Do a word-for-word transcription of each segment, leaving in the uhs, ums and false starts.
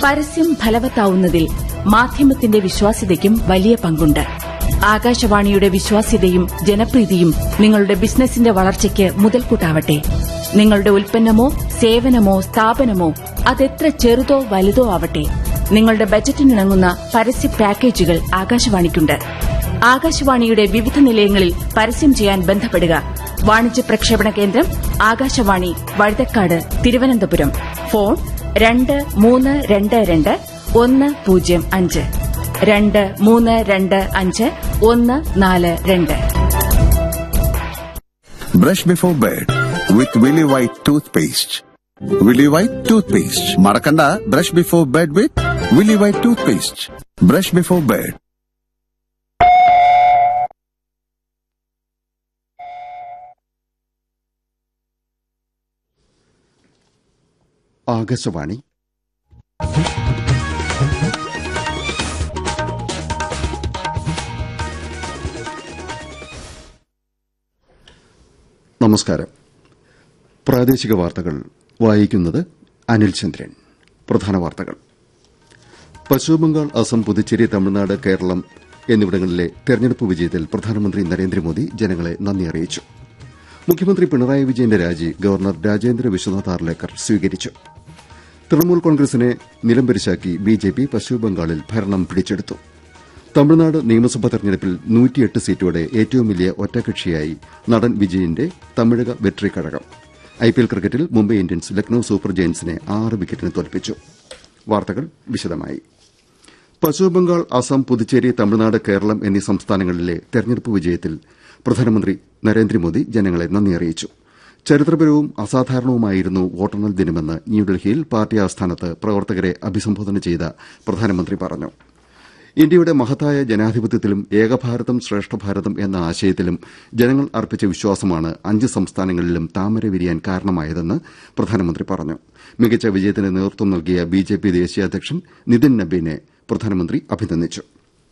പരസ്യം ഫലവത്താവുന്നതിൽ മാധ്യമത്തിന്റെ വിശ്വാസ്യതയ്ക്കും വലിയ പങ്കുണ്ട്. ആകാശവാണിയുടെ വിശ്വാസ്യതയും ജനപ്രീതിയും നിങ്ങളുടെ ബിസിനസിന്റെ വളർച്ചയ്ക്ക് മുതൽക്കൂട്ടാവട്ടെ. നിങ്ങളുടെ ഉൽപ്പന്നമോ സേവനമോ സ്ഥാപനമോ അതെത്ര ചെറുതോ വലുതോ ആവട്ടെ, നിങ്ങളുടെ ബജറ്റിനിണങ്ങുന്ന പരസ്യ പാക്കേജുകൾ ആകാശവാണിക്കുണ്ട്. ആകാശവാണിയുടെ വിവിധ നിലയങ്ങളിൽ പരസ്യം ചെയ്യാൻ ബന്ധപ്പെടുക. വാണിജ്യ പ്രക്ഷേപണ കേന്ദ്രം ആകാശവാണി, വഴുതക്കാട്, തിരുവനന്തപുരം. ഫോൺ രണ്ട് മൂന്ന് രണ്ട് രണ്ട് ഒന്ന് പൂജ്യം അഞ്ച് രണ്ട് മൂന്ന് രണ്ട് അഞ്ച് ഒന്ന് നാല് രണ്ട്. Brush before bed with Willy White toothpaste. Willy White toothpaste. Marakanda, brush before bed with Willy White toothpaste. Brush before bed. Akashvani. നമസ്കാരം. പ്രാദേശിക വാർത്തകൾ വായിക്കുന്നത് അനിൽ ചന്ദ്രൻ. പ്രധാന വാർത്തകൾ. പശ്ചിമബംഗാൾ, അസം, പുതുച്ചേരി, തമിഴ്നാട്, കേരളം എന്നിവിടങ്ങളിലെ തെരഞ്ഞെടുപ്പ് വിജയത്തിൽ പ്രധാനമന്ത്രി നരേന്ദ്രമോദി ജനങ്ങളെ നന്ദി അറിയിച്ചു. മുഖ്യമന്ത്രി പിണറായി വിജയന്റെ രാജി ഗവർണർ രാജേന്ദ്ര വിശ്വനാഥ് ആർലേക്കർ സ്വീകരിച്ചു. തൃണമൂൽ കോൺഗ്രസിനെ നിലംപരിശാക്കി ബിജെപി പശ്ചിമബംഗാളിൽ ഭരണം പിടിച്ചെടുത്തു. തമിഴ്നാട് നിയമസഭാ തെരഞ്ഞെടുപ്പിൽ നൂറ്റിയെട്ട് സീറ്റോടെ ഏറ്റവും വലിയ ഒറ്റകക്ഷിയായി നടൻ വിജയന്റെ തമിഴക വെട്രി കഴകം. ഐപിഎൽ ക്രിക്കറ്റിൽ മുംബൈ ഇന്ത്യൻസ് ലക്നൌ സൂപ്പർ ജയന്റ്സിനെ ആറ് വിക്കറ്റിന് തോൽപ്പിച്ചു. വാർത്തകൾ വിശദമായി. പശ്ചിമബംഗാൾ, അസം, പുതുച്ചേരി, തമിഴ്നാട്, കേരളം എന്നീ സംസ്ഥാനങ്ങളിലെ തെരഞ്ഞെടുപ്പ് വിജയത്തിൽ പ്രധാനമന്ത്രി നരേന്ദ്രമോദി ജനങ്ങളെ നന്ദി അറിയിച്ചു. ചരിത്രപരവും അസാധാരണവുമായിരുന്നു വോട്ടെണ്ണൽ ദിനമെന്ന് ന്യൂഡൽഹിയിൽ പാർട്ടി ആസ്ഥാനത്ത് പ്രവർത്തകരെ അഭിസംബോധന ചെയ്ത പ്രധാനമന്ത്രി പറഞ്ഞു. ഇന്ത്യയുടെ മഹത്തായ ജനാധിപത്യത്തിലും ഏകഭാരതം ശ്രേഷ്ഠഭാരതം എന്ന ആശയത്തിലും ജനങ്ങൾ അർപ്പിച്ച വിശ്വാസമാണ് അഞ്ച് സംസ്ഥാനങ്ങളിലും താമര വിരിയാൻ കാരണമായതെന്ന് പ്രധാനമന്ത്രി പറഞ്ഞു. മികച്ച വിജയത്തിന് നേതൃത്വം നൽകിയ ബിജെപി ദേശീയ അധ്യക്ഷൻ നിതിൻ നബീനെ പ്രധാനമന്ത്രി അഭിനന്ദിച്ചു.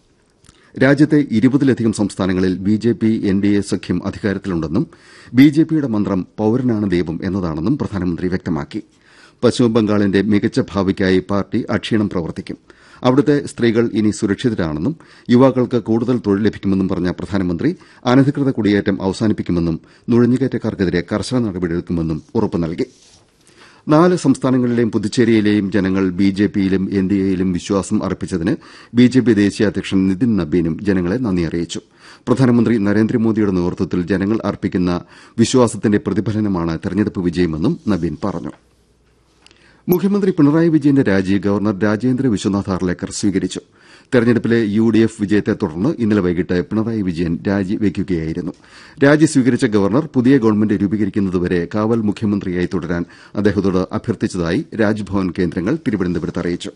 രാജ്യത്തെ ഇരുപതിലധികം സംസ്ഥാനങ്ങളിൽ ബിജെപി എൻഡിഎ സഖ്യം അധികാരത്തിലുണ്ടെന്നും ബിജെപിയുടെ മന്ത്രം പൌരനാണ് ദൈവം എന്നതാണെന്നും പ്രധാനമന്ത്രി വ്യക്തമാക്കി. പശ്ചിമബംഗാളിന്റെ മികച്ച ഭാവിക്കായി പാർട്ടി അക്ഷീണം പ്രവർത്തിക്കും. അവിടുത്തെ സ്ത്രീകൾ ഇനി സുരക്ഷിതരാണെന്നും യുവാക്കൾക്ക് കൂടുതൽ തൊഴിൽ ലഭിക്കുമെന്നും പറഞ്ഞ പ്രധാനമന്ത്രി അനധികൃത കുടിയേറ്റം അവസാനിപ്പിക്കുമെന്നും നുഴഞ്ഞുകയറ്റക്കാർക്കെതിരെ കർശന നടപടിയെടുക്കുമെന്നും ഉറപ്പു നൽകി. നാല് സംസ്ഥാനങ്ങളിലെയും പുതുച്ചേരിയിലെയും ജനങ്ങൾ ബിജെപിയിലും എൻഡിഎയിലും വിശ്വാസം അർപ്പിച്ചതിന് ബിജെപി ദേശീയ അധ്യക്ഷൻ നിതിൻ നബീനും ജനങ്ങളെ നന്ദി അറിയിച്ചു. പ്രധാനമന്ത്രി നരേന്ദ്രമോദിയുടെ നേതൃത്വത്തിൽ ജനങ്ങൾ അർപ്പിക്കുന്ന വിശ്വാസത്തിന്റെ പ്രതിഫലനമാണ് തെരഞ്ഞെടുപ്പ് വിജയമെന്നും നബീൻ പറഞ്ഞു. മുഖ്യമന്ത്രി പിണറായി വിജയന്റെ രാജി ഗവർണർ രാജേന്ദ്ര വിശ്വനാഥ് ആർലേക്കർ സ്വീകരിച്ചു. തെരഞ്ഞെടുപ്പിലെ യുഡിഎഫ് വിജയത്തെ തുടർന്ന് ഇന്നലെ വൈകിട്ട് പിണറായി വിജയൻ രാജിവെക്കുകയായിരുന്നു. രാജി സ്വീകരിച്ച ഗവർണർ പുതിയ ഗവൺമെന്റ് രൂപീകരിക്കുന്നതുവരെ കാവൽ മുഖ്യമന്ത്രിയായി തുടരാൻ അദ്ദേഹത്തോട് അഭ്യർത്ഥിച്ചതായി രാജ്ഭവൻ കേന്ദ്രങ്ങൾ തിരുവനന്തപുരത്ത് അറിയിച്ചു.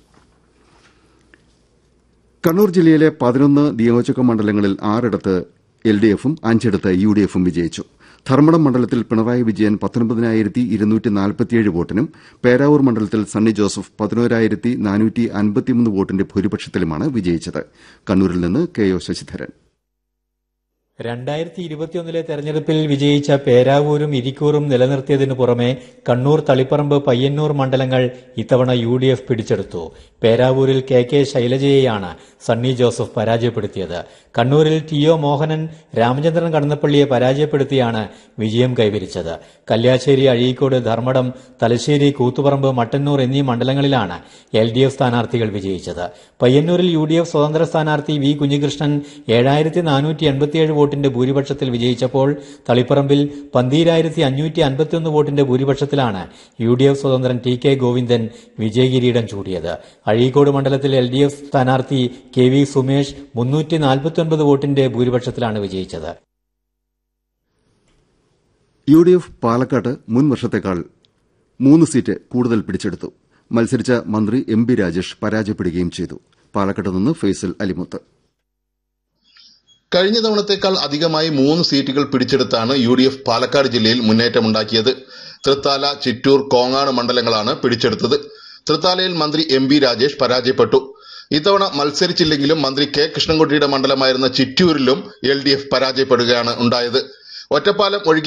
കണ്ണൂർ ജില്ലയിലെ പതിനൊന്ന് നിയോജക മണ്ഡലങ്ങളിൽ ആറിടത്ത് എൽഡിഎഫും അഞ്ചിടത്ത് യുഡിഎഫും വിജയിച്ചു. ധർമ്മടം മണ്ഡലത്തിൽ പിണറായി വിജയൻ പത്തൊൻപതിനായിരത്തി ഇരുന്നൂറ്റി നാൽപ്പത്തിയേഴ് വോട്ടിനും പേരാവൂർ മണ്ഡലത്തിൽ സണ്ണി ജോസഫ് പതിനോരായിരത്തി നാനൂറ്റി അൻപത്തിമൂന്ന് വോട്ടിന്റെ ഭൂരിപക്ഷത്തിലുമാണ് വിജയിച്ചത്. കണ്ണൂരിൽ നിന്ന് കെ ഒ ശശിധരൻ. രണ്ടായിരത്തി ഇരുപത്തിയൊന്നിലെ തെരഞ്ഞെടുപ്പിൽ വിജയിച്ച പേരാവൂരും ഇരിക്കൂറും നിലനിർത്തിയതിനു പുറമെ കണ്ണൂർ, തളിപ്പറമ്പ്, പയ്യന്നൂർ മണ്ഡലങ്ങൾ ഇത്തവണ യു ഡി എഫ് പിടിച്ചെടുത്തു. പേരാവൂരിൽ കെ കെ ശൈലജയെയാണ് സണ്ണി ജോസഫ് പരാജയപ്പെടുത്തിയത്. കണ്ണൂരിൽ ടി ഒ മോഹനൻ രാമചന്ദ്രൻ കടന്നപ്പള്ളിയെ പരാജയപ്പെടുത്തിയാണ് വിജയം കൈവരിച്ചത്. കല്യാശ്ശേരി, അഴീക്കോട്, ധർമ്മടം, തലശ്ശേരി, കൂത്തുപറമ്പ്, മട്ടന്നൂർ എന്നീ മണ്ഡലങ്ങളിലാണ് എൽ ഡി എഫ് സ്ഥാനാർത്ഥികൾ വിജയിച്ചത്. പയ്യന്നൂരിൽ യു ഡി എഫ് സ്വതന്ത്ര സ്ഥാനാർത്ഥി വി കുഞ്ഞികൃഷ്ണൻ ഏഴായിരത്തി നാനൂറ്റി എൺപത്തിയേഴ് വോട്ടിന്റെ ഭൂരിപക്ഷത്തിൽ വിജയിച്ചപ്പോൾ തളിപ്പറമ്പിൽ പന്തീരായിരത്തി അഞ്ഞൂറ്റി അൻപത്തിയൊന്ന് വോട്ടിന്റെ ഭൂരിപക്ഷത്തിലാണ് U D F സ്വതന്ത്രൻ T K Govindan വിജയകിരീടം ചൂടിയത്. Azhikode മണ്ഡലത്തിൽ എൽ ഡി എഫ് സ്ഥാനാർത്ഥി കെ വി സുമേഷ് മുന്നൂറ്റി നാൽപ്പത്തിയൊൻപത് വോട്ടിന്റെ ഭൂരിപക്ഷത്തിലാണ് വിജയിച്ചത്. യു ഡി എഫ് പാലക്കാട്ട് മുൻ വർഷത്തേക്കാൾ മൂന്ന് സീറ്റ് കൂടുതൽ പിടിച്ചെടുത്തു. മത്സരിച്ച മന്ത്രി എം ബി രാജേഷ് പരാജയപ്പെടുകയും ചെയ്തു. പാലക്കാട്ട് നിന്ന് ഫൈസൽ അലിമുത്ത്. കഴിഞ്ഞ തവണത്തേക്കാൾ അധികമായി മൂന്ന് സീറ്റുകൾ പിടിച്ചെടുത്താണ് യു ഡി എഫ് പാലക്കാട് ജില്ലയിൽ മുന്നേറ്റമുണ്ടാക്കിയത്. തൃത്താല, ചിറ്റൂർ, കോങ്ങാട് മണ്ഡലങ്ങളാണ് പിടിച്ചെടുത്തത്. തൃത്താലയിൽ മന്ത്രി എം ബി രാജേഷ് പരാജയപ്പെട്ടു. ഇത്തവണ മത്സരിച്ചില്ലെങ്കിലും മന്ത്രി കെ കൃഷ്ണൻകുട്ടിയുടെ മണ്ഡലമായിരുന്ന ചിറ്റൂരിലും എൽ ഡി എഫ് പരാജയപ്പെടുകയാണ് ഉണ്ടായത്. ഒറ്റപ്പാലം ഒഴികെ